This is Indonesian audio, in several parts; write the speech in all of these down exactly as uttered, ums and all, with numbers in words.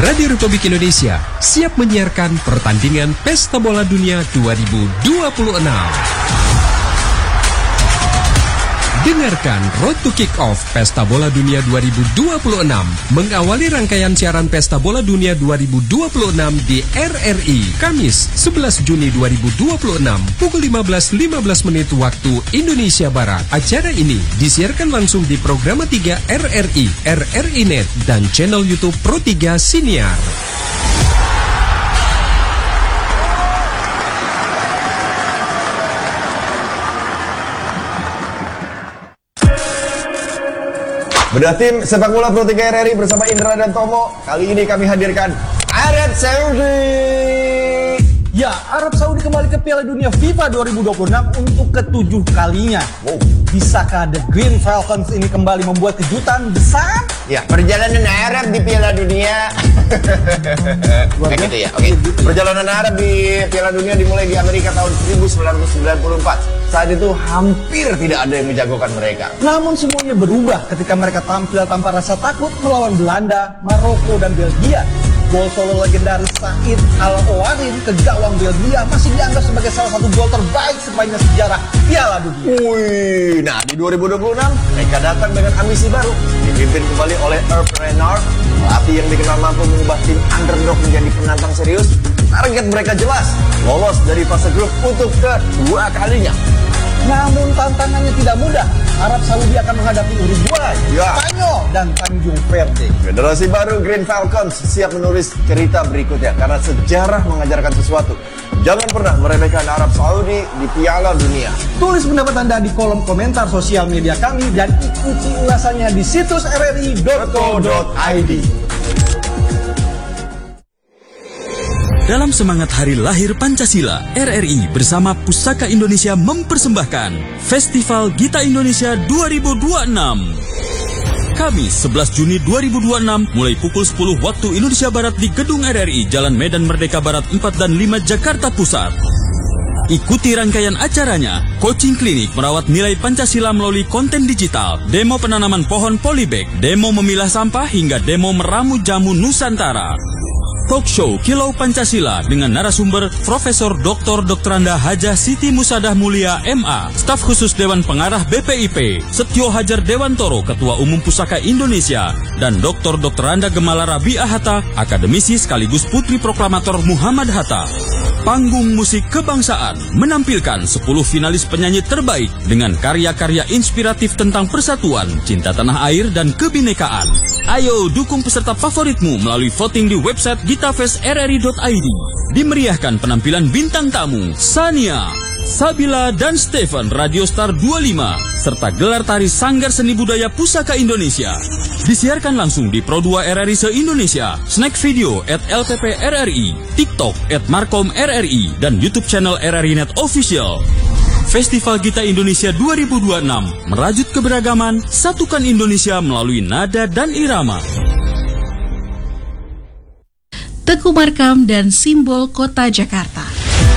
Radio Republik Indonesia siap menyiarkan pertandingan Pesta Bola Dunia dua ribu dua puluh enam. Dengarkan Road to Kick-Off Pesta Bola Dunia dua ribu dua puluh enam mengawali rangkaian siaran Pesta Bola Dunia dua ribu dua puluh enam di R R I Kamis sebelas Juni dua ribu dua puluh enam pukul lima belas lima belas menit waktu Indonesia Barat. Acara ini disiarkan langsung di Programa tiga R R I, R R I Net dan channel YouTube Pro tiga Siniar. Bedah tim sepak bola Pro tiga R R I bersama Indra dan Tomo. Kali ini kami hadirkan Arab Saudi. Ya, Arab Saudi kembali ke Piala Dunia FIFA dua ribu dua puluh enam untuk ketujuh kalinya. Wow. Bisakah The Green Falcons ini kembali membuat kejutan besar? Ya, perjalanan Arab di Piala Dunia. Kayak gitu ya, oke. Okay. Perjalanan Arab di Piala Dunia dimulai di Amerika tahun seribu sembilan ratus sembilan puluh empat. Saat itu hampir tidak ada yang menjagokan mereka. Namun semuanya berubah ketika mereka tampil tanpa rasa takut melawan Belanda, Maroko, dan Belgia. Gol solo legendaris Said Al-Owarin ke gawang Belgia masih dianggap sebagai salah satu gol terbaik sepanjang sejarah Piala Dunia. Wih, nah di dua ribu dua puluh enam mereka datang dengan ambisi baru, dipimpin kembali oleh Hervé Renard, pelatih yang dikenal mampu mengubah tim underdog menjadi penantang serius. Target mereka jelas, lolos dari fase grup untuk kedua kalinya. Namun tantangannya tidak mudah. Arab Saudi akan menghadapi Uruguay, ya. Spanyol, dan Tanjung Verde. Generasi baru Green Falcons siap menulis cerita berikutnya karena sejarah mengajarkan sesuatu. Jangan pernah meremehkan Arab Saudi di Piala Dunia. Tulis pendapat Anda di kolom komentar sosial media kami dan ikuti ulasannya di situs r r i dot co dot i d. Dalam semangat Hari Lahir Pancasila, R R I bersama Pusaka Indonesia mempersembahkan Festival Gita Indonesia dua ribu dua puluh enam. Kamis sebelas Juni dua ribu dua puluh enam mulai pukul sepuluh waktu Indonesia Barat di Gedung R R I Jalan Medan Merdeka Barat empat dan lima Jakarta Pusat. Ikuti rangkaian acaranya, coaching klinik merawat nilai Pancasila melalui konten digital, demo penanaman pohon polybag, demo memilah sampah hingga demo meramu jamu Nusantara. Talk show Kilau Pancasila dengan narasumber Profesor Doktor Doktoranda Hajah Siti Musadah Mulia M A, staf khusus Dewan Pengarah B P I P, Setio Hajar Dewantoro, Ketua Umum Pusaka Indonesia, dan Doktor Doktoranda Gemala Rabi'ah Hatta, akademisi sekaligus Putri Proklamator Muhammad Hatta. Panggung musik kebangsaan menampilkan sepuluh finalis penyanyi terbaik dengan karya-karya inspiratif tentang persatuan, cinta tanah air, dan kebinekaan. Ayo dukung peserta favoritmu melalui voting di website gitafest r r i dot i d. Dimeriahkan penampilan bintang tamu Sania, Sabila, dan Stephen Radio Star dua puluh lima serta gelar tari Sanggar Seni Budaya Pusaka Indonesia. Disiarkan langsung di Pro dua R R I se-Indonesia, Snack Video at L P P R R I, TikTok at Markom R R I, dan YouTube channel R R I Net Official. Festival Gita Indonesia dua ribu dua puluh enam merajut keberagaman, satukan Indonesia melalui nada dan irama. Teguh Markam dan simbol kota Jakarta.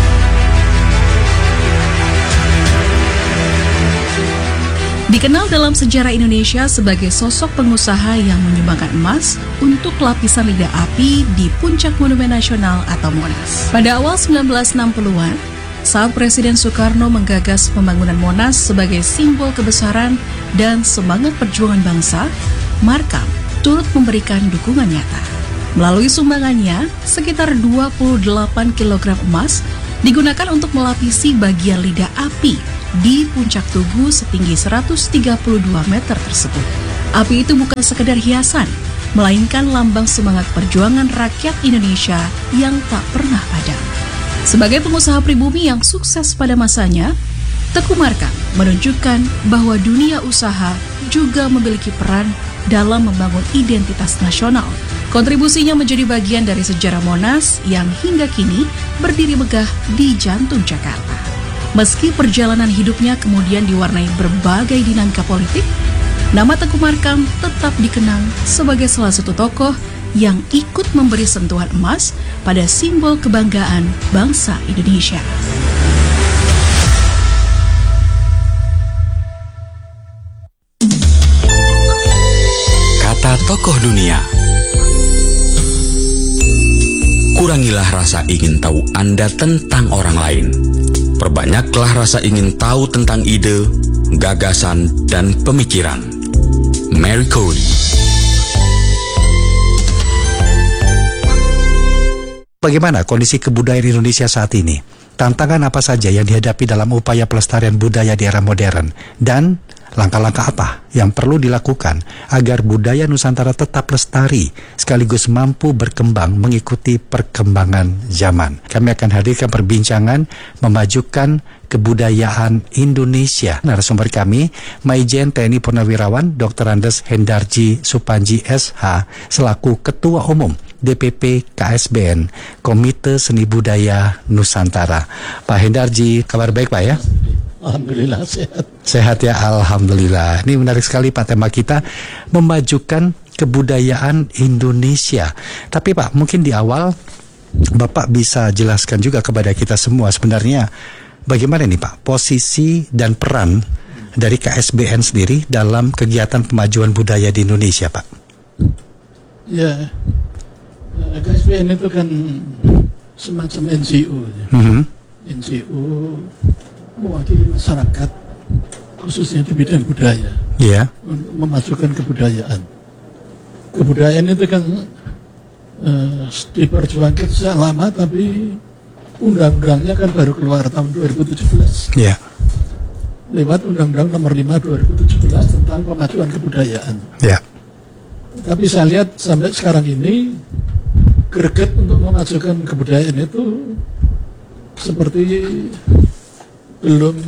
Dikenal dalam sejarah Indonesia sebagai sosok pengusaha yang menyumbangkan emas untuk lapisan lidah api di puncak Monumen Nasional atau Monas. Pada awal sembilan belas enam puluhan, saat Presiden Soekarno menggagas pembangunan Monas sebagai simbol kebesaran dan semangat perjuangan bangsa, Markam turut memberikan dukungan nyata. Melalui sumbangannya, sekitar dua puluh delapan kilogram emas digunakan untuk melapisi bagian lidah api di puncak Tugu setinggi seratus tiga puluh dua meter tersebut. Api itu bukan sekedar hiasan, melainkan lambang semangat perjuangan rakyat Indonesia yang tak pernah padam. Sebagai pengusaha pribumi yang sukses pada masanya, Teguh Markam menunjukkan bahwa dunia usaha juga memiliki peran dalam membangun identitas nasional. Kontribusinya menjadi bagian dari sejarah Monas yang hingga kini berdiri megah di jantung Jakarta. Meski perjalanan hidupnya kemudian diwarnai berbagai dinamika politik, nama Teguh Markam tetap dikenang sebagai salah satu tokoh yang ikut memberi sentuhan emas pada simbol kebanggaan bangsa Indonesia. Kata tokoh dunia. Kurangilah rasa ingin tahu Anda tentang orang lain. Perbanyaklah rasa ingin tahu tentang ide, gagasan, dan pemikiran. Mary Cody. Bagaimana kondisi kebudayaan Indonesia saat ini? Tantangan apa saja yang dihadapi dalam upaya pelestarian budaya di era modern? Dan langkah-langkah apa yang perlu dilakukan agar budaya Nusantara tetap lestari sekaligus mampu berkembang mengikuti perkembangan zaman? Kami akan hadirkan perbincangan memajukan kebudayaan Indonesia. Narasumber kami, Maijen T N I Purnawirawan Doktor Andes Hendarji Supanji S H selaku Ketua Umum D P P K S B N Komite Seni Budaya Nusantara. Pak Hendarji, kabar baik Pak ya? Alhamdulillah sehat. Sehat ya, Alhamdulillah. Ini menarik sekali Pak, tema kita memajukan kebudayaan Indonesia. Tapi Pak, mungkin di awal Bapak bisa jelaskan juga kepada kita semua sebenarnya bagaimana nih Pak posisi dan peran dari K S B N sendiri dalam kegiatan pemajuan budaya di Indonesia Pak? Ya, K S B N itu kan semacam N G O ya. Mm-hmm. N G O mewakili masyarakat khususnya di bidang budaya, yeah. untuk memajukan kebudayaan. Kebudayaan itu kan uh, diperjuangkan sejak lama, tapi undang-undangnya kan baru keluar tahun dua ribu tujuh belas. Yeah. Lewat Undang-Undang Nomor lima dua ribu tujuh belas tentang pemajuan kebudayaan. Yeah. Tapi saya lihat sampai sekarang ini greget untuk memajukan kebudayaan itu seperti belum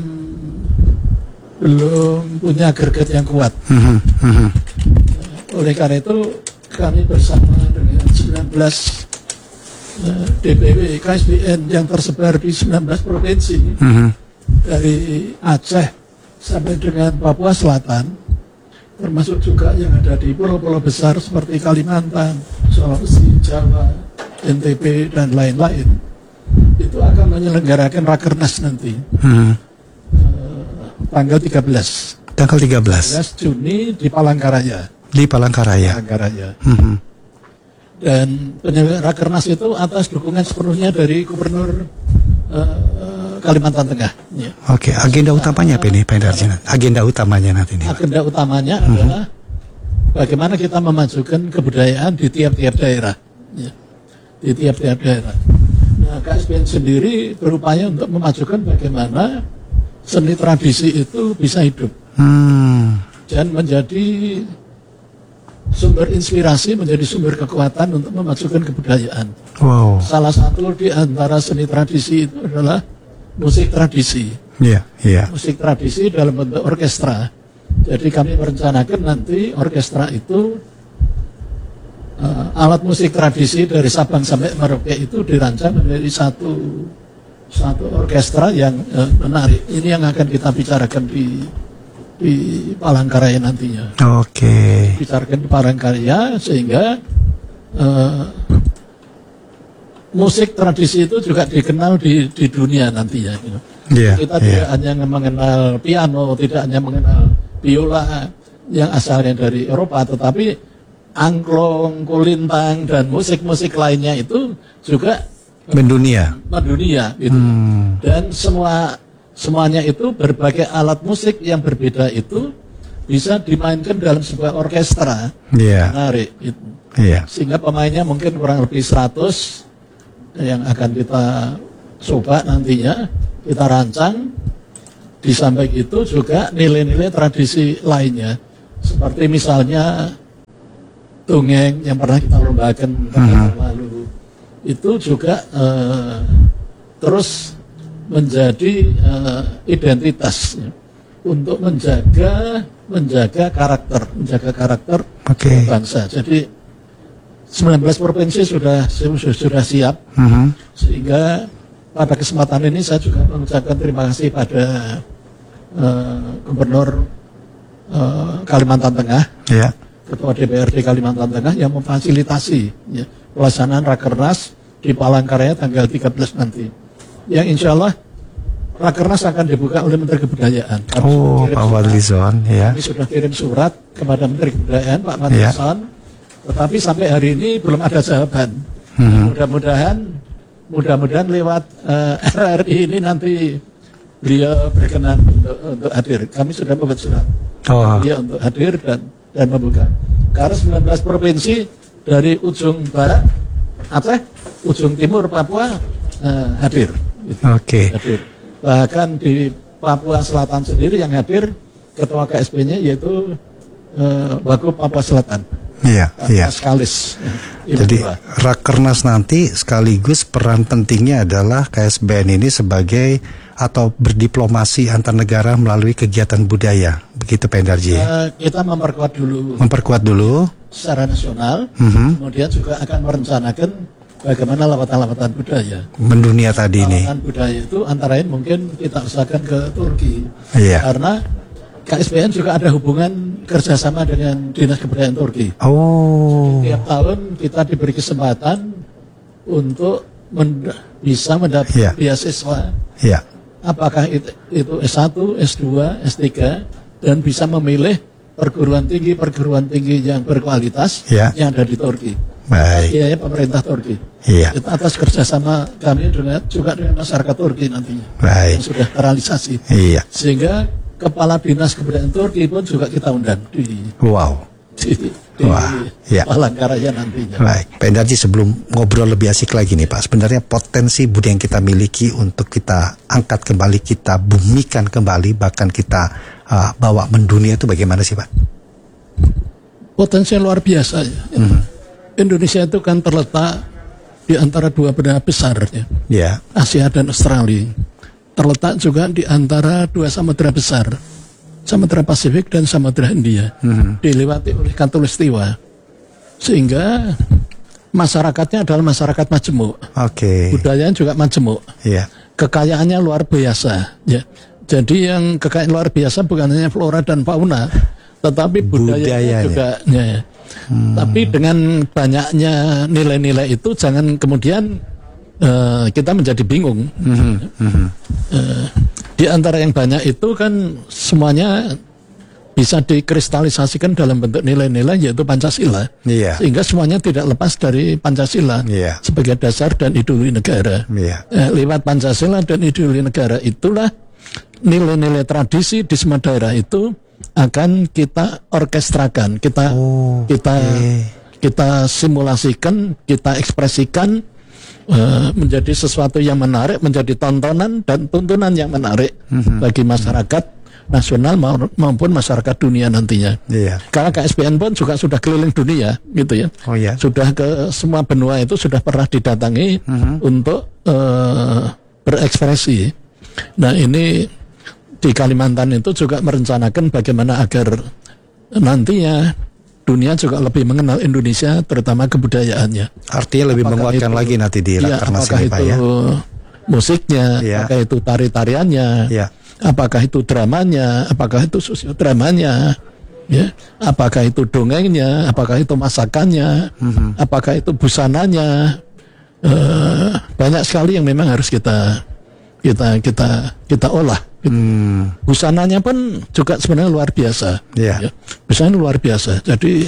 belum punya greget yang kuat. Mm-hmm. Mm-hmm. Oleh karena itu kami bersama dengan sembilan belas uh, D P W K S B N yang tersebar di sembilan belas provinsi, Mm-hmm. dari Aceh sampai dengan Papua Selatan, termasuk juga yang ada di pulau-pulau besar seperti Kalimantan, Sulawesi, Jawa, N T B, dan lain-lain, itu akan menyelenggarakan Rakernas nanti. Mm-hmm. uh, tanggal tiga belas Tanggal tiga belas Juni di Palangkaraya. Di Palangkaraya. Palangkaraya. Mm-hmm. Dan penyelenggaraan Rakernas itu atas dukungan sepenuhnya dari Gubernur uh, Kalimantan Tengah. Ya. Oke, agenda utamanya apa ini Pak Hendarji? Agenda utamanya nanti ini. Agenda utamanya Mm-hmm. adalah bagaimana kita memajukan kebudayaan di tiap-tiap daerah. Ya. Di tiap-tiap daerah. Nah, K S B N sendiri berupaya untuk memajukan bagaimana seni tradisi itu bisa hidup Hmm. dan menjadi sumber inspirasi, menjadi sumber kekuatan untuk memajukan kebudayaan. Wow. Salah satu di antara seni tradisi itu adalah musik tradisi. Iya, yeah, iya. Yeah. Musik tradisi dalam bentuk orkestra. Jadi kami merencanakan nanti orkestra itu uh, alat musik tradisi dari Sabang sampai Merauke itu dirancang menjadi satu satu orkestra yang uh, menarik. Ini yang akan kita bicarakan di di Palangkaraya nantinya. Oke. Okay. Bicarakan di Palangkaraya sehingga uh, musik tradisi itu juga dikenal di di dunia nantinya. You know. Yeah, kita yeah. tidak hanya mengenal piano, tidak hanya mengenal biola yang asalnya dari Eropa, tetapi angklung, kulintang, dan musik-musik lainnya itu juga mendunia. Mendunia, gitu. Hmm. Dan semua semuanya itu berbagai alat musik yang berbeda itu bisa dimainkan dalam sebuah orkestra. Yeah. Menarik, gitu. Yeah. Sehingga pemainnya mungkin kurang lebih seratus yang akan kita coba nantinya, kita rancang. Di samping itu juga nilai-nilai tradisi lainnya, seperti misalnya dongeng yang pernah kita lombakan tahun lalu, itu juga uh, terus menjadi uh, identitas ya, untuk menjaga menjaga karakter, menjaga karakter okay. bangsa. Jadi sembilan belas provinsi sudah sudah, sudah siap, uh-huh. sehingga pada kesempatan ini saya juga mengucapkan terima kasih pada uh, Gubernur uh, Kalimantan Tengah, yeah. Ketua D P R D Kalimantan Tengah yang memfasilitasi ya, pelaksanaan Rakernas di Palangkaraya tanggal tiga belas nanti. Yang insya Allah Rakernas akan dibuka oleh Menteri Kebudayaan. Kami oh, Pak Fadlizon, ya. Kami sudah kirim surat kepada Menteri Kebudayaan, Pak Fadlizon, yeah. tetapi sampai hari ini belum ada jawaban. Mm-hmm. mudah-mudahan mudah-mudahan lewat uh, R R I ini nanti beliau berkenan untuk, untuk hadir. Kami sudah membuat surat Oh. beliau untuk hadir dan dan membuka. Karena sembilan belas provinsi dari ujung barat Aceh, ujung timur Papua uh, hadir. Oke. Hadir. Bahkan di Papua Selatan sendiri yang hadir ketua K S B-nya yaitu uh, Wagub Papua Selatan. Iya, iya. Skalis. Jadi Rakernas nanti sekaligus peran pentingnya adalah K S B N ini sebagai atau berdiplomasi antar negara melalui kegiatan budaya. Begitu Pak Endarji. Uh, kita memperkuat dulu. Memperkuat dulu Secara nasional, mm-hmm. kemudian juga akan merencanakan bagaimana lawatan-lawatan budaya. mendunia tadi ini. Lawatan budaya itu antara lain mungkin kita usahakan ke Turki. Iya. Karena K S B N juga ada hubungan kerjasama dengan Dinas Kebudayaan Turki. Oh. Tiap tahun kita diberi kesempatan untuk mend- bisa mendapat Iya. beasiswa. Iya. Apakah itu, itu S satu, S dua, S tiga, dan bisa memilih perguruan tinggi perguruan tinggi yang berkualitas Iya. yang ada di Turki. Baik. Iya, ya, pemerintah Turki. Iya. Itu atas kerjasama kami dengan juga dengan masyarakat Turki nantinya. Baik. Yang sudah terrealisasi. Iya. Sehingga Kepala Dinas Kebudayaan Turki pun juga kita undang di Wow. di, di Wah, iya. Palangkaraya nantinya. Baik, Pak Endarji, sebelum ngobrol lebih asik lagi nih Pak, sebenarnya potensi budaya yang kita miliki untuk kita angkat kembali, kita bumikan kembali, bahkan kita uh, bawa mendunia itu bagaimana sih Pak? Potensi luar biasa ya. Mm-hmm. Indonesia itu kan terletak di antara dua benua besar ya. Ya. Asia dan Australia. Terletak juga di antara dua samudera besar, Samudra Pasifik dan Samudra Hindia, mm-hmm. dilewati oleh Katulistiwa, sehingga masyarakatnya adalah masyarakat majemuk. Oke. Budayanya juga majemuk. Iya. Kekayaannya luar biasa. Ya. Jadi yang kekayaan luar biasa bukan hanya flora dan fauna, tetapi budayanya, Budayanya. juga. Ya. Hmm. Tapi dengan banyaknya nilai-nilai itu jangan kemudian uh, kita menjadi bingung. Mm-hmm. Mm-hmm. Uh, di antara yang banyak itu kan semuanya bisa dikristalisasikan dalam bentuk nilai-nilai yaitu Pancasila. Iya. Sehingga semuanya tidak lepas dari Pancasila Iya. sebagai dasar dan ideologi negara. Iya. Eh, lewat Pancasila dan ideologi negara itulah nilai-nilai tradisi di semua daerah itu akan kita orkestrakan, kita Oh, kita okay. kita simulasikan, kita ekspresikan uh, menjadi sesuatu yang menarik, menjadi tontonan dan tuntunan yang menarik mm-hmm. bagi masyarakat nasional maupun masyarakat dunia nantinya. Iya. Karena K S B N pun juga sudah keliling dunia, gitu ya. Oh ya. Sudah ke semua benua itu sudah pernah didatangi mm-hmm. untuk uh, berekspresi. Nah ini di Kalimantan itu juga merencanakan bagaimana agar nantinya dunia juga lebih mengenal Indonesia, terutama kebudayaannya. Artinya lebih Apakah menguatkan itu, lagi nanti di ya, Rakernas apakah ini itu Pak ya. musiknya, Ya. apakah itu tari-tariannya, Ya. apakah itu dramanya, apakah itu sosiodramanya, ya, apakah itu dongengnya, apakah itu masakannya, mm-hmm. apakah itu busananya. Uh, banyak sekali yang memang harus kita kita kita kita olah. Hmm. Busananya pun juga sebenarnya luar biasa. Yeah. Ya. Busananya luar biasa. Jadi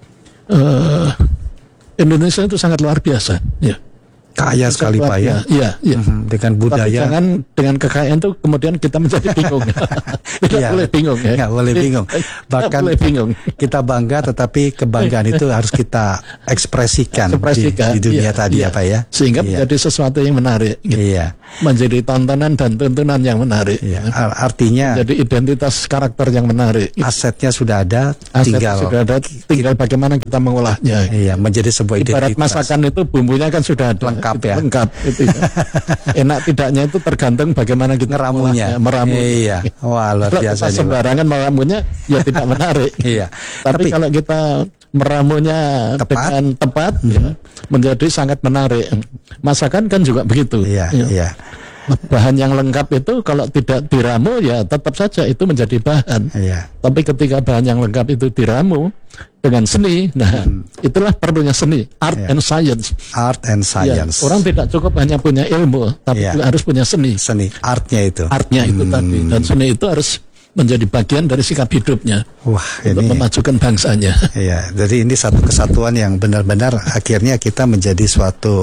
uh, Indonesia itu sangat luar biasa. Ya. Kaya sekali Pak ya. Iya, iya. Mm-hmm. Dengan budaya. Tapi jangan dengan kekayaan itu kemudian kita menjadi bingung. Tidak ya, boleh bingung ya. Nggak boleh bingung. Bahkan boleh bingung. Kita bangga, tetapi kebanggaan itu harus kita ekspresikan, ekspresikan di, di dunia iya, tadi iya. ya Pak ya. Sehingga iya. menjadi sesuatu yang menarik. Gitu. Iya. Menjadi tontonan dan tuntunan yang menarik. Iya. Artinya. Jadi identitas karakter yang menarik. Asetnya sudah ada, Aset tinggal. sudah ada, tinggal bagaimana kita mengolahnya. Iya, menjadi sebuah Ibarat identitas. masakan itu bumbunya kan sudah ada. Lengkap itu ya. Lengkap. Itu ya. Enak tidaknya itu tergantung bagaimana kita ngeramunya. Meramu. Iya. Wah, luar biasa nih. Sembarangan meramunya ya tidak menarik. Iya. Tapi, Tapi kalau kita meramunya tepat. dengan tepat hmm. ya, menjadi sangat menarik. Masakan kan juga begitu. Iya, ya. iya. Bahan yang lengkap itu kalau tidak diramu ya tetap saja itu menjadi bahan. Iya. Tapi ketika bahan yang lengkap itu diramu dengan seni, nah hmm. itulah perlunya seni, art yeah. and science. Art and science. Ya, orang tidak cukup hanya punya ilmu, tapi yeah. juga harus punya seni. Seni, artnya itu. Artnya itu hmm. tadi, dan seni itu harus menjadi bagian dari sikap hidupnya. Wah, untuk ini memajukan bangsanya. Iya, jadi ini satu kesatuan yang benar-benar akhirnya kita menjadi suatu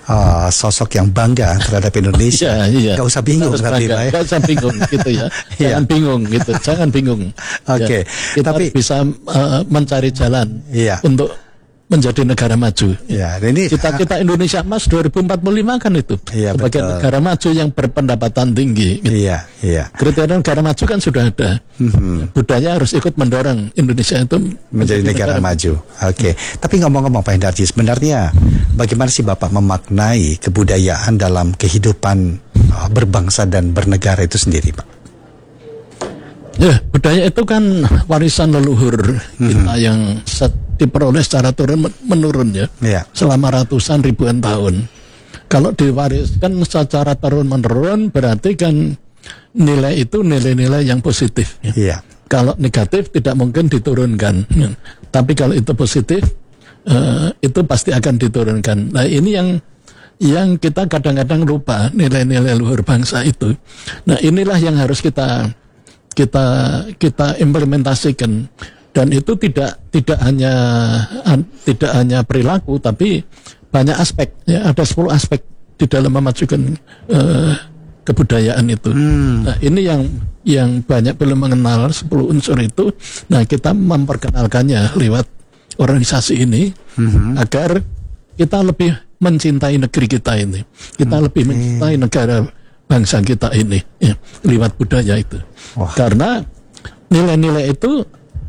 uh, sosok yang bangga terhadap Indonesia. Iya, iya. Gak usah bingung Harus berarti, bangga. Pak. ya. Gak usah bingung gitu ya. Jangan bingung gitu. Jangan bingung. Oke. Ya, kita Tapi bisa uh, mencari jalan Iya. untuk menjadi negara maju. ya, ini Cita-cita Indonesia Emas dua ribu empat puluh lima kan itu. Iya, sebagai betul. negara maju yang berpendapatan tinggi. Gitu. Iya, iya. Kriteria negara maju kan sudah ada. Mhm. Budaya harus ikut mendorong Indonesia itu Menjadi negara maju. Oke. Tapi ngomong-ngomong Pak Hendardi, sebenarnya bagaimana sih Bapak memaknai kebudayaan dalam kehidupan uh, berbangsa dan bernegara itu sendiri, Pak? Ya, budaya itu kan warisan leluhur kita yang set, diperoleh secara turun menurun ya. Iya. Selama ratusan ribuan tahun. Kalau diwariskan secara turun menurun berarti kan nilai itu nilai-nilai yang positif. Ya. Iya. Kalau negatif tidak mungkin diturunkan. Ya. Tapi kalau itu positif uh, itu pasti akan diturunkan. Nah, ini yang yang kita kadang-kadang lupa nilai-nilai luhur bangsa itu. Nah, inilah yang harus kita kita kita implementasikan, dan itu tidak tidak hanya tidak hanya perilaku tapi banyak aspek ya, ada sepuluh aspek di dalam memajukan uh, kebudayaan itu. Hmm. Nah, ini yang yang banyak belum mengenal sepuluh unsur itu. Nah, kita memperkenalkannya lewat organisasi ini hmm. agar kita lebih mencintai negeri kita ini. Kita hmm. lebih mencintai negara bangsa kita ini ya, lewat budaya itu. Wah. Karena nilai-nilai itu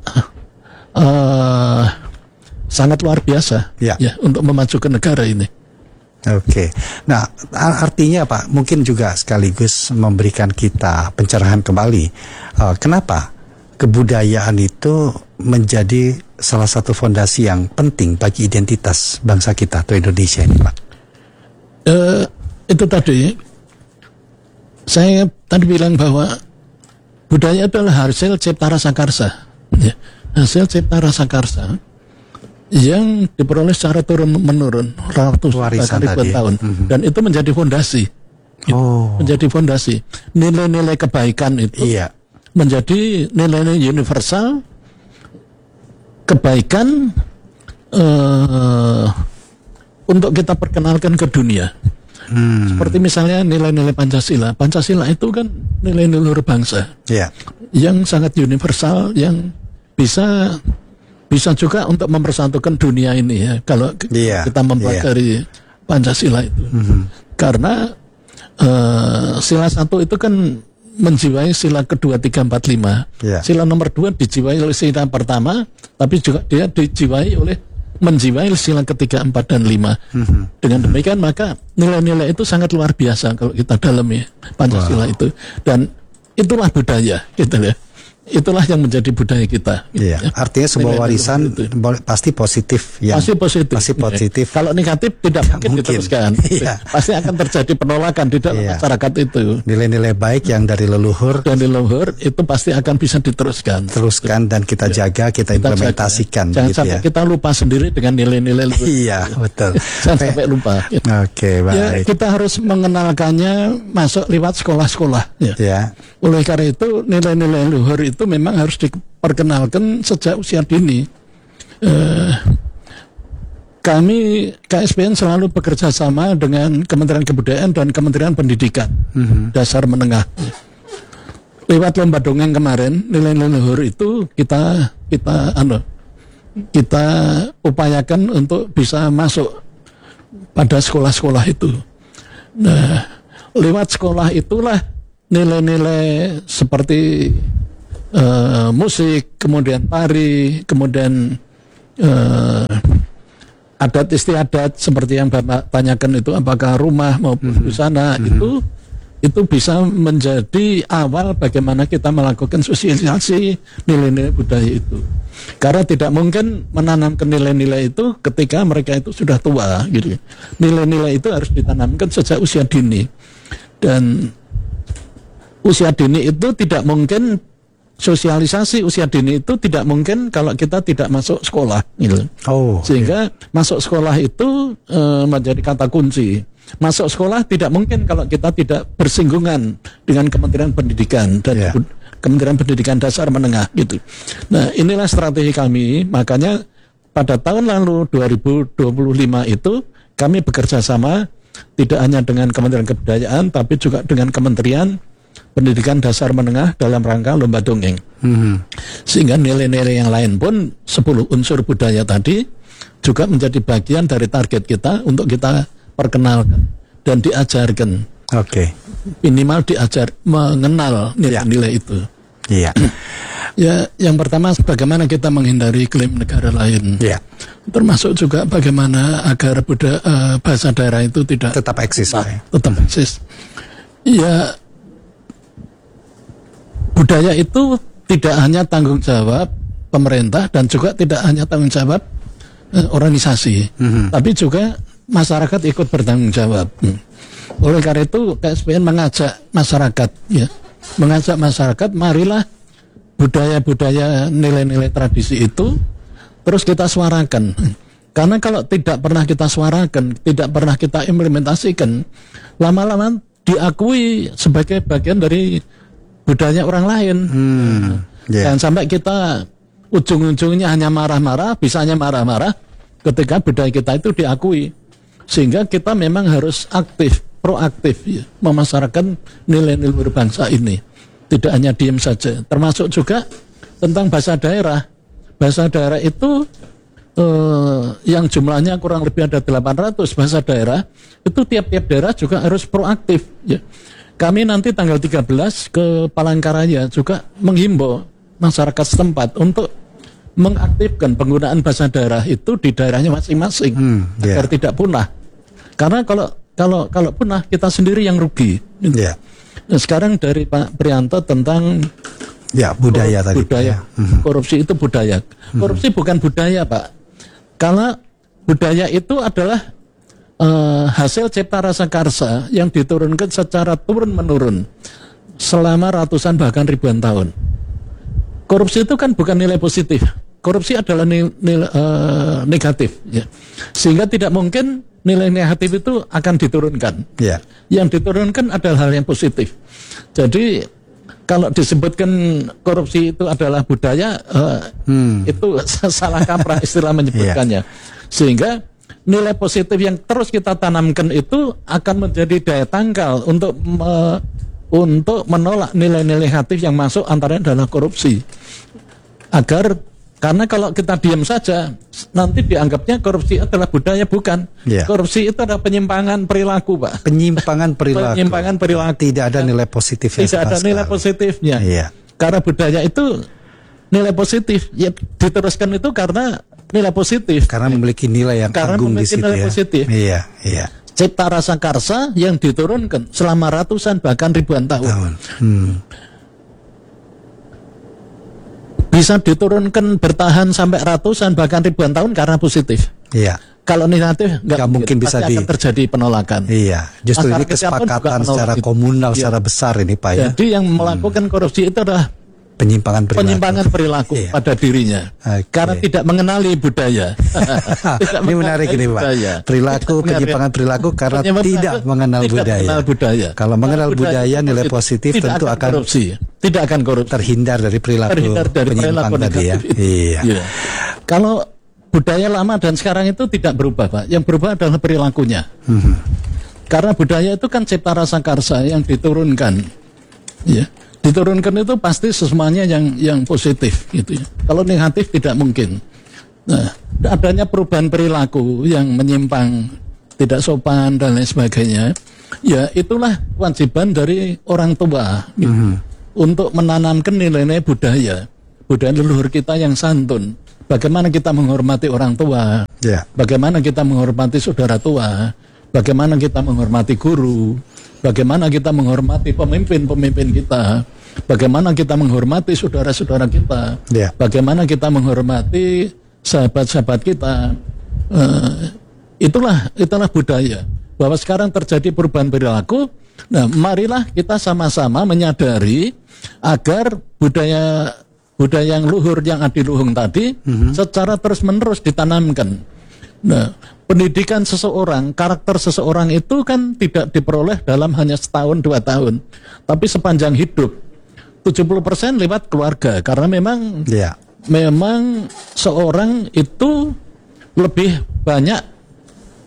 uh, sangat luar biasa ya. Ya untuk memajukan negara ini. Oke, nah artinya Pak mungkin juga sekaligus memberikan kita pencerahan kembali uh, kenapa kebudayaan itu menjadi salah satu fondasi yang penting bagi identitas bangsa kita atau Indonesia ini, Pak. Uh, itu tadi saya tadi bilang bahwa budaya adalah hasil cipta rasa karsa, ya. Hasil cipta rasa karsa yang diperoleh secara turun menurun ratusan ribuan tahun, mm-hmm. dan itu menjadi fondasi, oh. menjadi fondasi. Nilai-nilai kebaikan itu iya. menjadi nilai-nilai universal, kebaikan uh, untuk kita perkenalkan ke dunia. Hmm. Seperti misalnya nilai-nilai Pancasila. Pancasila itu kan nilai-nilai luhur bangsa yeah. yang sangat universal, yang bisa bisa juga untuk mempersatukan dunia ini ya. Kalau yeah. kita mempelajari yeah. Pancasila itu, mm-hmm. karena uh, sila satu itu kan menjiwai sila kedua, tiga, empat, lima. Yeah. Sila nomor dua dijiwai oleh sila pertama, tapi juga dia dijiwai oleh menjiwai sila ketiga, empat, dan lima. Mm-hmm. Dengan demikian maka nilai-nilai itu sangat luar biasa kalau kita dalami Pancasila wow. itu, dan itulah budaya gitu ya. Itulah yang menjadi budaya kita. Iya. Ya. Artinya sebuah nilai warisan pasti positif. Yang pasti positif. Pasti positif. Ya. Kalau negatif tidak, tidak mungkin, mungkin diteruskan. Iya. Pasti akan terjadi penolakan di dalam iya. masyarakat itu. Nilai-nilai baik yang dari leluhur dan dari leluhur itu pasti akan bisa diteruskan. Teruskan dan kita jaga, kita, kita implementasikan. Jangan gitu sampai ya. kita lupa sendiri dengan nilai-nilai leluhur. Iya, betul. Jangan sampai lupa. Oke, okay, baik. Ya, kita harus mengenalkannya masuk lewat sekolah-sekolah. Ya. ya. Oleh karena itu nilai-nilai leluhur itu memang harus diperkenalkan sejak usia dini. Uh, kami K S P N selalu bekerja sama dengan Kementerian Kebudayaan dan Kementerian Pendidikan mm-hmm. dasar menengah. Lewat lomba dongeng kemarin, nilai-nilai leluhur itu kita kita anu kita upayakan untuk bisa masuk pada sekolah-sekolah itu. Nah, lewat sekolah itulah nilai-nilai seperti uh, musik, kemudian tari, kemudian uh, adat istiadat seperti yang Bapak tanyakan itu, apakah rumah maupun busana mm-hmm. itu itu bisa menjadi awal bagaimana kita melakukan sosialisasi nilai-nilai budaya itu. Karena tidak mungkin menanamkan nilai-nilai itu ketika mereka itu sudah tua gitu. Nilai-nilai itu harus ditanamkan sejak usia dini. Dan usia dini itu tidak mungkin, sosialisasi usia dini itu tidak mungkin kalau kita tidak masuk sekolah gitu. Oh, sehingga iya. masuk sekolah itu e, menjadi kata kunci. Masuk sekolah tidak mungkin kalau kita tidak bersinggungan dengan Kementerian Pendidikan dan yeah. Kementerian Pendidikan Dasar Menengah gitu. Nah, inilah strategi kami. Makanya pada tahun lalu dua ribu dua puluh lima itu kami bekerja sama tidak hanya dengan Kementerian Kebudayaan, tapi juga dengan Kementerian Pendidikan Dasar Menengah dalam rangka lomba dongeng. Hmm. Sehingga nilai-nilai yang lain pun sepuluh unsur budaya tadi juga menjadi bagian dari target kita untuk kita perkenalkan dan diajarkan. Oke. Okay. Minimal diajar mengenal nilai-nilai ya. Itu. Iya. Ya, yang pertama bagaimana kita menghindari klaim negara lain. Ya. Termasuk juga bagaimana agar budaya, uh, bahasa daerah itu tidak tetap eksis. Nah, tetap eksis. Ya, budaya itu tidak hanya tanggung jawab pemerintah dan juga tidak hanya tanggung jawab uh, organisasi, mm-hmm. tapi juga masyarakat ikut bertanggung jawab. Hmm. Oleh karena itu K S P N mengajak masyarakat, ya, mengajak masyarakat, marilah budaya-budaya, nilai-nilai tradisi itu terus kita suarakan. Karena kalau tidak pernah kita suarakan, tidak pernah kita implementasikan, lama-lama diakui sebagai bagian dari budaya orang lain. Hmm, yeah. Dan sampai kita ujung-ujungnya hanya marah-marah, bisanya marah-marah ketika budaya kita itu diakui. Sehingga kita memang harus aktif, proaktif, ya, memasarkan nilai-nilai berbangsa ini. Tidak hanya diam saja. Termasuk juga tentang bahasa daerah. Bahasa daerah itu eh, yang jumlahnya kurang lebih ada delapan ratus bahasa daerah. Itu tiap-tiap daerah juga harus proaktif. Ya. Kami nanti tanggal tiga belas ke Palangkaraya juga menghimbau masyarakat setempat untuk mengaktifkan penggunaan bahasa daerah itu di daerahnya masing-masing, hmm, yeah. agar tidak punah. Karena kalau kalau kalau punah kita sendiri yang rugi. Yeah. Nah, sekarang dari Pak Prianto tentang ya budaya tadi. Budaya. Ya. Korupsi itu budaya. Korupsi hmm. bukan budaya, Pak. Karena budaya itu adalah uh, hasil cipta rasa karsa yang diturunkan secara turun menurun selama ratusan bahkan ribuan tahun. Korupsi itu kan bukan nilai positif. Korupsi adalah nilai, nilai uh, negatif, ya. Sehingga tidak mungkin nilai negatif itu akan diturunkan. Yeah. Yang diturunkan adalah hal yang positif. Jadi kalau disebutkan korupsi itu adalah budaya, uh, hmm. itu salah kaprah istilah menyebutkannya. Yeah. Sehingga nilai positif yang terus kita tanamkan itu akan menjadi daya tangkal untuk uh, untuk menolak nilai-nilai negatif yang masuk, antaranya adalah korupsi. Agar karena kalau kita diam saja, nanti dianggapnya korupsi adalah budaya, bukan. Yeah. Korupsi itu adalah penyimpangan perilaku, Pak. Penyimpangan perilaku. Penyimpangan perilaku. Tidak ada nilai positifnya. Tidak ada nilai sekali. Positifnya. Yeah. Karena budaya itu nilai positif. Ya, diteruskan itu karena nilai positif. Karena memiliki nilai yang karena agung di situ. Nilai ya. positif. Iya, iya. Cipta rasa karsa yang diturunkan selama ratusan bahkan ribuan tahun. tahun. Hmm. Bisa diturunkan bertahan sampai ratusan bahkan ribuan tahun karena positif. Iya. Kalau negatif nggak mungkin, mungkin bisa di... akan terjadi penolakan. Iya. Justru ini kesepakatan secara itu. komunal, ya. secara besar ini, Pak. Ya? Jadi yang melakukan hmm. korupsi itu adalah penyimpangan perilaku, penyimpangan perilaku iya. pada dirinya. Okay. Karena tidak mengenali budaya. tidak ini menarik ini, Pak. Budaya. Perilaku, penyimpangan perilaku karena tidak, tidak mengenal tidak budaya. Mengenal budaya. Kalau mengenal budaya, budaya nilai positif tentu akan, akan korupsi. Tidak akan korupsi. Terhindar dari perilaku terhindar dari penyimpang tadi ya. Iya. iya. Kalau budaya lama dan sekarang itu tidak berubah, Pak. Yang berubah adalah perilakunya. Hmm. Karena budaya itu kan cipta rasa karsa yang diturunkan. Ya. Diturunkan itu pasti semuanya yang yang positif gitu ya. Kalau negatif tidak mungkin. Nah, adanya perubahan perilaku yang menyimpang, tidak sopan dan lain sebagainya. Ya, itulah kewajiban dari orang tua gitu, mm-hmm. untuk menanamkan nilai-nilai budaya, budaya leluhur kita yang santun. Bagaimana kita menghormati orang tua? Yeah. Bagaimana kita menghormati saudara tua? Bagaimana kita menghormati guru? Bagaimana kita menghormati pemimpin-pemimpin kita? Bagaimana kita menghormati saudara-saudara kita? Yeah. Bagaimana kita menghormati sahabat-sahabat kita? Uh, itulah itulah budaya. Bahwa sekarang terjadi perubahan perilaku. Nah, marilah kita sama-sama menyadari agar budaya budaya yang luhur, yang adiluhung tadi, mm-hmm. secara terus-menerus ditanamkan. Nah, pendidikan seseorang, karakter seseorang itu kan tidak diperoleh dalam hanya setahun dua tahun, tapi sepanjang hidup. tujuh puluh persen lewat keluarga, karena memang yeah. memang seorang itu lebih banyak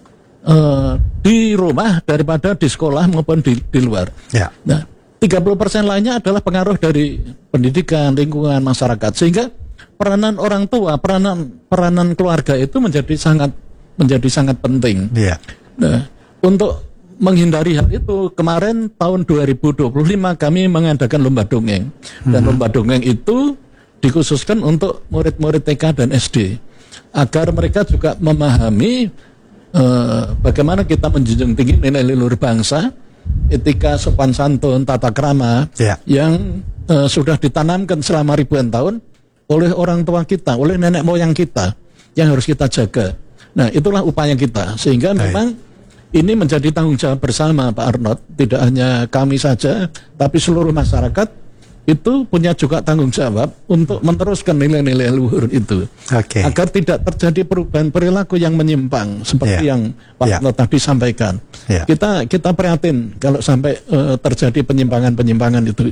uh, di rumah daripada di sekolah maupun di, di luar. Ya. Nah, tiga puluh persen lainnya adalah pengaruh dari pendidikan, lingkungan, masyarakat. Sehingga peranan orang tua, peranan peranan keluarga itu menjadi sangat menjadi sangat penting. Ya. Nah, untuk menghindari hal itu, kemarin tahun dua ribu dua puluh lima kami mengadakan lomba dongeng. Dan lomba dongeng itu dikhususkan untuk murid-murid T K dan S D agar mereka juga memahami uh, bagaimana kita menjunjung tinggi nilai-nilai luhur bangsa, etika, sopan santun, tata krama ya. yang uh, sudah ditanamkan selama ribuan tahun oleh orang tua kita, oleh nenek moyang kita yang harus kita jaga. Nah, itulah upaya kita sehingga Baik. memang ini menjadi tanggung jawab bersama Pak Arnold, tidak hanya kami saja tapi seluruh masyarakat itu punya juga tanggung jawab untuk meneruskan nilai-nilai luhur itu, okay. agar tidak terjadi perubahan perilaku yang menyimpang seperti yeah. yang Pak yeah. Arnold tadi sampaikan. Yeah. Kita kita prihatin kalau sampai uh, terjadi penyimpangan-penyimpangan itu.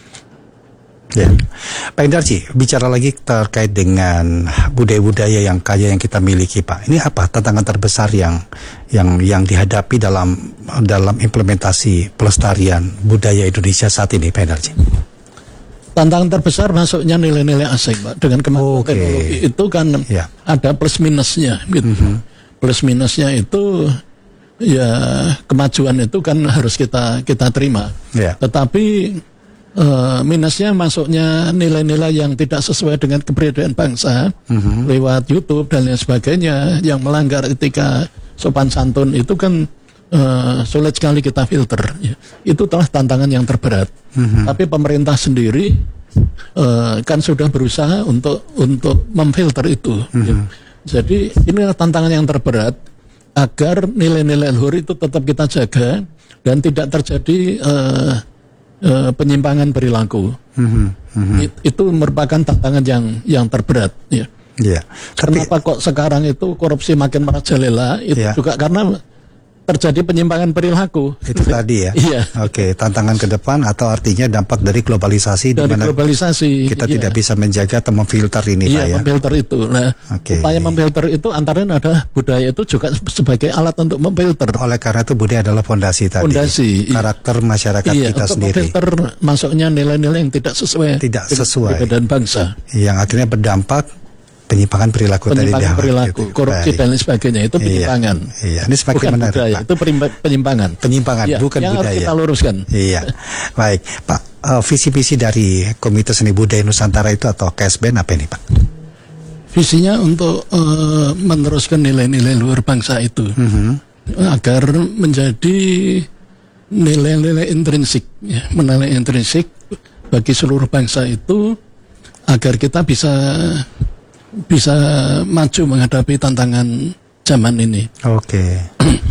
Ya, Pak Indarji, bicara lagi terkait dengan budaya-budaya yang kaya yang kita miliki, Pak. Ini apa tantangan terbesar yang yang yang dihadapi dalam dalam implementasi pelestarian budaya Indonesia saat ini, Pak Indarji? Tantangan terbesar masuknya nilai-nilai asing, Pak. Dengan kemajuan okay. teknologi itu kan ya. ada plus minusnya, gitu. Mm-hmm. Plus minusnya itu ya kemajuan itu kan harus kita kita terima. Yeah. Tetapi uh, minusnya masuknya nilai-nilai yang tidak sesuai dengan keberadaan bangsa mm-hmm. lewat YouTube dan lain sebagainya yang melanggar etika sopan santun itu kan Uh, sulit sekali kita filter. Ya. Itu telah tantangan yang terberat. Mm-hmm. Tapi pemerintah sendiri uh, kan sudah berusaha untuk untuk memfilter itu. Mm-hmm. Ya. Jadi inilah tantangan yang terberat agar nilai-nilai luhur itu tetap kita jaga dan tidak terjadi uh, uh, penyimpangan perilaku. Mm-hmm. Mm-hmm. It, itu merupakan tantangan yang yang terberat. Ya. Yeah. Kenapa Tapi, kok sekarang itu korupsi makin merajalela? Itu yeah. juga karena terjadi penyimpangan perilaku. Itu tadi ya. Iya. Oke, tantangan ke depan atau artinya dampak dari globalisasi dari di mana globalisasi kita iya. tidak bisa menjaga atau memfilter ini, iya, Pak ya. memfilter itu. Nah, okay. upaya memfilter itu antara lain ada budaya itu juga sebagai alat untuk memfilter. Oleh karena itu budaya adalah fondasi tadi. Fondasi. Karakter iya. masyarakat iya, kita untuk sendiri. Memfilter masuknya nilai-nilai yang tidak sesuai. Tidak sesuai. Dan bangsa. Yang akhirnya berdampak penyimpangan perilaku penyimpangan tadi perilaku, gitu. korupsi Baik. dan lain sebagainya itu penyimpangan. Iya, iya. Ini semakin bukan menarik, budaya, Pak. Itu penyimpangan. Penyimpangan, ya, bukan yang budaya. Harus kita luruskan. Iya, baik, Pak. Uh, visi-visi dari Komite Seni Budaya Nusantara itu atau K S B N apa ini, Pak? Visinya untuk uh, meneruskan nilai-nilai luhur bangsa itu, mm-hmm. agar menjadi nilai-nilai intrinsik, ya, nilai intrinsik bagi seluruh bangsa itu, agar kita bisa bisa maju menghadapi tantangan zaman ini. Oke.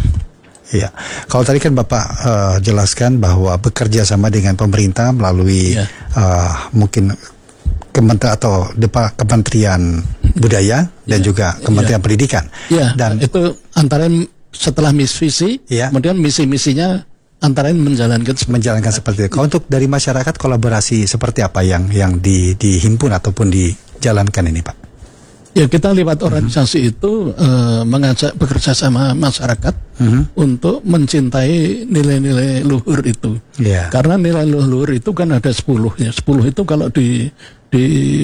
Iya. Kalau tadi kan Bapak uh, jelaskan bahwa bekerja sama dengan pemerintah melalui yeah. uh, mungkin kementerian atau depa Kementerian Budaya dan yeah. juga Kementerian yeah. Pendidikan. Iya. Yeah. Dan itu antara setelah misi, yeah. kemudian misi-misinya antara menjalankan menjalankan seperti itu. Kalau untuk dari masyarakat kolaborasi seperti apa yang yang di, dihimpun ataupun dijalankan ini, Pak? Ya, kita lewat organisasi mm-hmm. itu uh, mengajak bekerja sama masyarakat mm-hmm. untuk mencintai nilai-nilai luhur itu. Yeah. Karena nilai luhur itu kan ada sepuluh ya. sepuluh itu kalau di di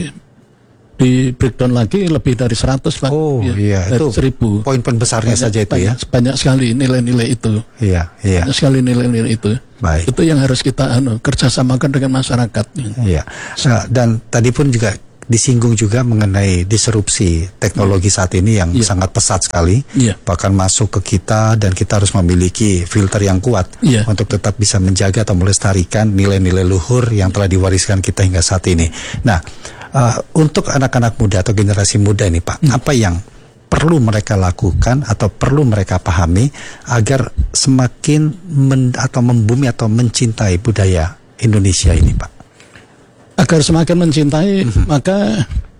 di breakdown lagi lebih dari seratus, Pak. Oh ya, iya, itu seribu. Poin-poin besarnya banyak, saja itu banyak, ya. Banyak sekali nilai-nilai itu. Iya, iya. Banyak sekali nilai-nilai itu. Baik. Itu yang harus kita anu, kerjasamakan dengan masyarakat. Iya. Nah, dan tadi pun juga disinggung juga mengenai disrupsi teknologi saat ini yang yeah. sangat pesat sekali, yeah. bahkan masuk ke kita dan kita harus memiliki filter yang kuat yeah. untuk tetap bisa menjaga atau melestarikan nilai-nilai luhur yang telah diwariskan kita hingga saat ini. Nah, uh, untuk anak-anak muda atau generasi muda ini, Pak, hmm. apa yang perlu mereka lakukan atau perlu mereka pahami agar semakin men- atau membumi atau mencintai budaya Indonesia ini, Pak? Agar semakin mencintai, mm-hmm. maka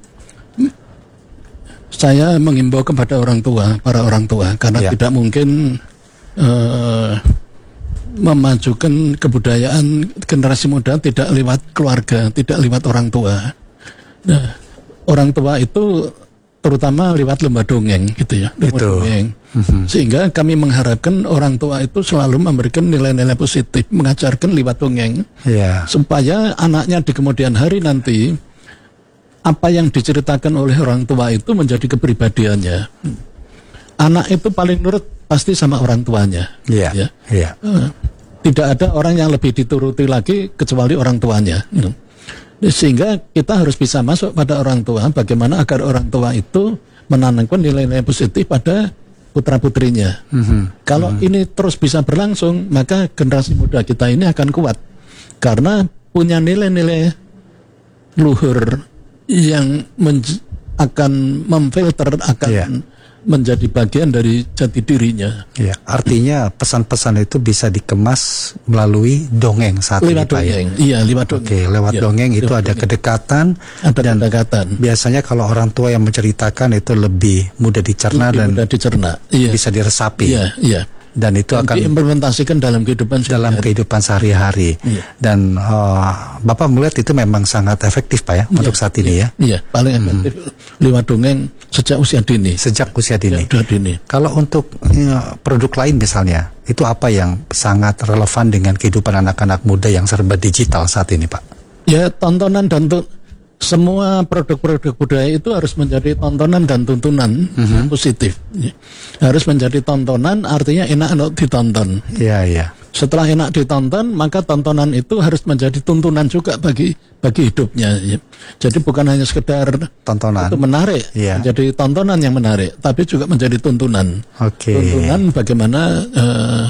saya mengimbau kepada orang tua, para orang tua, karena yeah. tidak mungkin uh, memajukan kebudayaan generasi muda tidak lewat keluarga, tidak lewat orang tua. Nah, orang tua itu terutama lewat lomba dongeng, gitu ya, lomba dongeng. Mm-hmm. Sehingga kami mengharapkan orang tua itu selalu memberikan nilai-nilai positif, mengajarkan lewat dongeng, yeah. supaya anaknya di kemudian hari nanti apa yang diceritakan oleh orang tua itu menjadi kepribadiannya. Anak itu paling nurut pasti sama orang tuanya. Yeah. Ya. Yeah. Uh, tidak ada orang yang lebih dituruti lagi kecuali orang tuanya. You know. Sehingga kita harus bisa masuk pada orang tua, bagaimana agar orang tua itu menanamkan nilai-nilai positif pada putra-putrinya. Mm-hmm. Kalau mm-hmm. ini terus bisa berlangsung, maka generasi muda kita ini akan kuat. Karena punya nilai-nilai luhur yang menj- akan memfilter, akan yeah. menjadi bagian dari jati dirinya. Ya, artinya pesan-pesan itu bisa dikemas melalui dongeng saat lewat ini, dongeng. Pak. Iya, lewat dongeng. Oke, lewat ya, dongeng itu lewat ada dongeng. Kedekatan, ada dan kedekatan. Biasanya kalau orang tua yang menceritakan itu lebih mudah dicerna lebih dan mudah dicerna. Iya. Bisa diresapi. Iya, iya. Dan itu dan akan diimplementasikan dalam kehidupan dalam sehari-hari. kehidupan sehari-hari. Iya. Dan uh, Bapak melihat itu memang sangat efektif, Pak ya, iya, untuk saat ini iya, ya. Iya, paling efektif hmm. lewat dongeng sejak usia dini. Sejak usia dini. Ya, dini. Kalau untuk ya, produk lain misalnya, itu apa yang sangat relevan dengan kehidupan anak-anak muda yang serba digital saat ini, Pak? Ya, tontonan dan tu- semua produk-produk budaya itu harus menjadi tontonan dan tuntunan mm-hmm. positif. Ya. Harus menjadi tontonan, artinya enak untuk ditonton. Iya, iya. Setelah enak ditonton, maka tontonan itu harus menjadi tuntunan juga bagi bagi hidupnya. Ya. Jadi bukan hanya sekedar tontonan itu menarik, yeah. menjadi tontonan yang menarik, tapi juga menjadi tuntunan. Okay. Tuntunan bagaimana uh,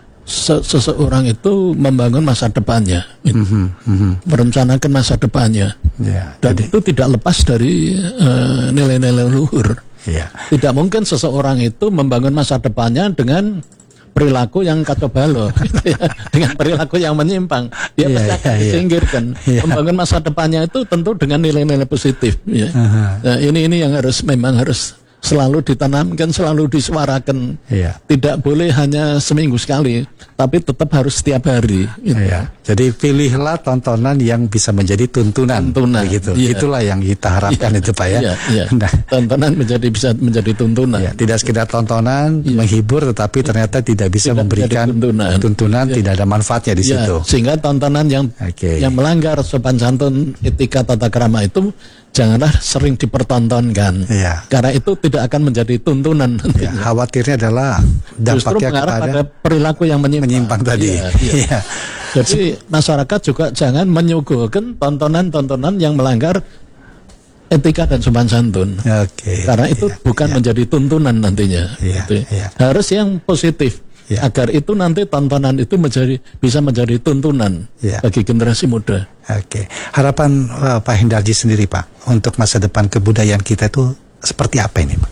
se- seseorang itu membangun masa depannya, mm-hmm. Mm-hmm. merencanakan masa depannya, yeah. dan jadi, itu tidak lepas dari uh, nilai-nilai luhur. Yeah. Tidak mungkin seseorang itu membangun masa depannya dengan perilaku yang kacau balau, gitu ya. Dengan perilaku yang menyimpang, dia yeah, pasti akan yeah, disingkirkan. Yeah. Membangun masa depannya itu tentu dengan nilai-nilai positif. Ya. Uh-huh. Nah, ini ini yang harus memang harus selalu ditanamkan, selalu disuarakan. Yeah. Tidak boleh hanya seminggu sekali, tapi tetap harus setiap hari. Gitu. Yeah. Jadi pilihlah tontonan yang bisa menjadi tuntunan. Tuntunan. Gitu. Yeah. Itulah yang kita harapkan yeah. itu, Pak ya. Yeah. Yeah. Nah, tontonan menjadi bisa menjadi tuntunan. Yeah. Tidak sekedar tontonan yeah. menghibur, tetapi ternyata tidak bisa tidak memberikan tuntunan. Tuntunan yeah. tidak ada manfaatnya di yeah. situ. Sehingga tontonan yang okay. yang melanggar sopan santun, etika, tata krama itu janganlah sering dipertontonkan, ya. Karena itu tidak akan menjadi tuntunan. Ya, khawatirnya adalah dampaknya kepada pada perilaku yang menyimpang, menyimpang tadi. Ya, ya. Ya. Jadi masyarakat juga jangan menyuguhkan tontonan-tontonan yang melanggar etika dan sopan santun. Oke. Karena itu ya, bukan ya. menjadi tuntunan nantinya. Ya, gitu. ya. Harus yang positif. Ya. Agar itu nanti tontonan itu menjadi bisa menjadi tuntunan ya. bagi generasi muda. Oke, harapan uh, Pak Hendarji sendiri, Pak, untuk masa depan kebudayaan kita itu seperti apa ini, Pak?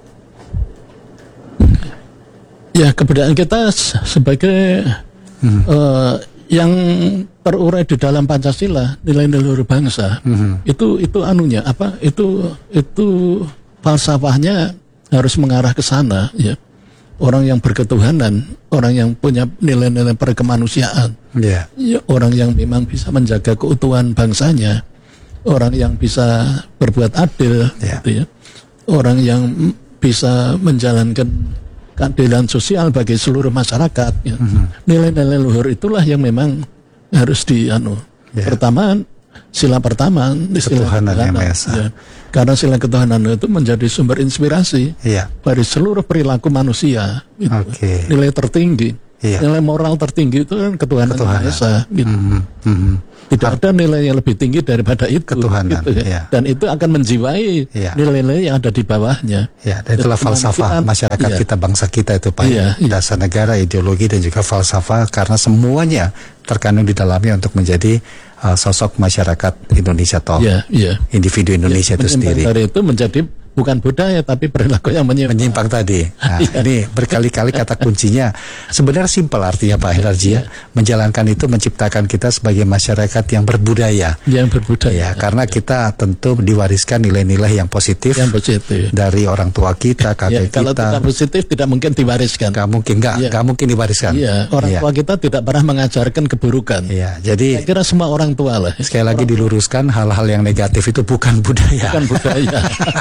Ya, kebudayaan kita sebagai hmm. uh, yang terurai di dalam Pancasila, nilai-nilai bangsa, hmm. itu itu anunya apa? Itu itu falsafahnya harus mengarah ke sana, ya. Orang yang berketuhanan, orang yang punya nilai-nilai perkemanusiaan, yeah. ya, orang yang memang bisa menjaga keutuhan bangsanya, orang yang bisa berbuat adil, yeah. gitu ya, orang yang bisa menjalankan keadilan sosial bagi seluruh masyarakat. Ya. Mm-hmm. Nilai-nilai luhur itulah yang memang harus di anu. Yeah. Pertama, sila pertama, sila ketuhanan yang Maha Esa. Ya. Karena sila ketuhanan itu menjadi sumber inspirasi iya. dari seluruh perilaku manusia. Gitu. Okay. Nilai tertinggi, iya. nilai moral tertinggi itu kan ketuhanan Yang Maha Esa. Gitu. Mm-hmm. Mm-hmm. Tidak Har- ada nilai yang lebih tinggi daripada itu. Ketuhanan. Gitu, ya. Iya. Dan itu akan menjiwai iya. nilai-nilai yang ada di bawahnya. Ya, dan itulah falsafah masyarakat iya. kita, bangsa kita itu, Pak. Iya, iya. Dasar negara, ideologi dan juga falsafah, karena semuanya terkandung di dalamnya untuk menjadi Uh, sosok masyarakat Indonesia toh, yeah, yeah. individu Indonesia yeah, itu sendiri. Dari itu menjadi bukan budaya tapi perilaku yang menyimpang, menyimpang tadi. Nah, yeah. Ini berkali-kali kata kuncinya. Sebenarnya simpel artinya, Pak Hendarji, yeah. menjalankan itu menciptakan kita sebagai masyarakat yang berbudaya. Yang berbudaya. Ya, karena yeah. kita tentu diwariskan nilai-nilai yang positif, yang positif dari orang tua kita, kakek yeah, kita. Kalau tidak positif tidak mungkin diwariskan. Gak mungkin, gak, yeah. gak mungkin diwariskan. Yeah. Orang yeah. tua kita tidak pernah mengajarkan keburukan. Yeah. Jadi saya kira semua orang tua lah. Sekali lagi diluruskan, hal-hal yang negatif itu bukan budaya. Bukan budaya. Bukan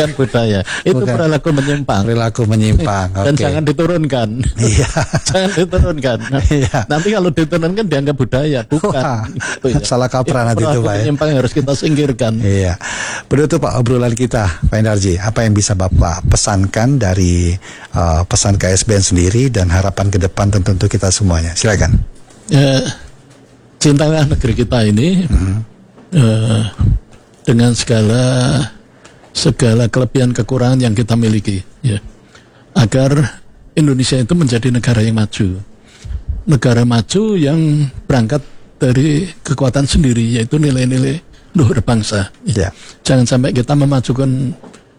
bukan budaya. Itu Bukan. perilaku menyimpang. Perilaku menyimpang. Dan Oke. jangan diturunkan. Iya. Jangan diturunkan. Nah, Iya. nanti kalau diturunkan dianggap budaya, bukan. Wah, Gitu ya. salah kaprah nanti itu, perilaku Pak, ya. menyimpang yang harus kita singkirkan. Iya. Penutup Pak obrolan kita, Pak Endarji, apa yang bisa Bapak pesankan dari uh, pesan K S B N sendiri dan harapan ke depan tentu untuk kita semuanya. Silakan. Ya, cintalah negeri kita ini Hmm. eh, dengan segala segala kelebihan kekurangan yang kita miliki, ya, agar Indonesia itu menjadi negara yang maju, negara maju yang berangkat dari kekuatan sendiri, yaitu nilai-nilai luhur bangsa. Ya. Jangan sampai kita memajukan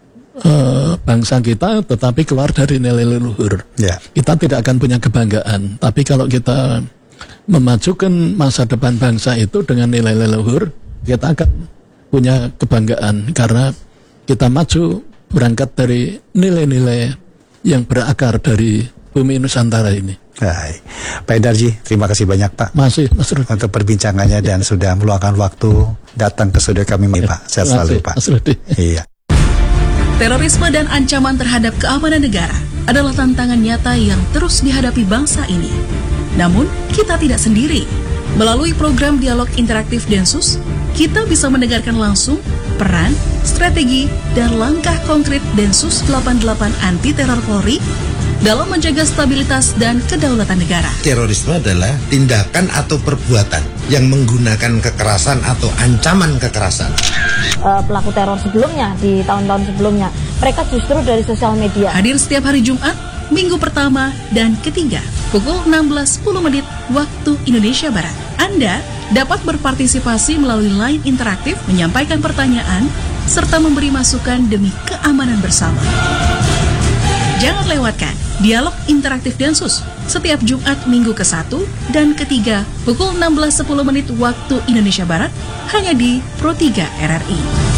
eh, bangsa kita, tetapi keluar dari nilai luhur. Ya. Kita tidak akan punya kebanggaan. Tapi kalau kita memajukan masa depan bangsa itu dengan nilai leluhur, kita akan punya kebanggaan karena kita maju berangkat dari nilai-nilai yang berakar dari bumi Nusantara ini. Baik. Pak Endarji, terima kasih banyak Pak Masih, Mas Rudi. untuk perbincangannya dan sudah meluangkan waktu datang ke studio kami, Pak. Sehat selalu, Pak. Mas Rudi. Iya. Terorisme dan ancaman terhadap keamanan negara adalah tantangan nyata yang terus dihadapi bangsa ini. Namun, kita tidak sendiri. Melalui program Dialog Interaktif Densus, kita bisa mendengarkan langsung peran, strategi, dan langkah konkret Densus delapan puluh delapan Anti Teror Polri dalam menjaga stabilitas dan kedaulatan negara. Terorisme adalah tindakan atau perbuatan yang menggunakan kekerasan atau ancaman kekerasan. Uh, pelaku teror sebelumnya, di tahun-tahun sebelumnya, mereka justru dari sosial media. Hadir setiap hari Jumat, minggu pertama, dan ketiga, pukul enam belas sepuluh menit waktu Indonesia Barat. Anda dapat berpartisipasi melalui line interaktif, menyampaikan pertanyaan, serta memberi masukan demi keamanan bersama. Jangan lewatkan Dialog Interaktif Densus setiap Jumat minggu ke satu dan ketiga pukul enam belas sepuluh menit waktu Indonesia Barat hanya di Pro tiga R R I.